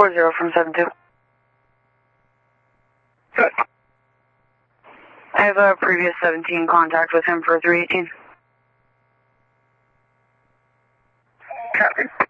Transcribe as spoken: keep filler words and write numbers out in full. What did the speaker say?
four zero from seven two. Good. I have a previous seventeen contact with him for three eighteen. Copy.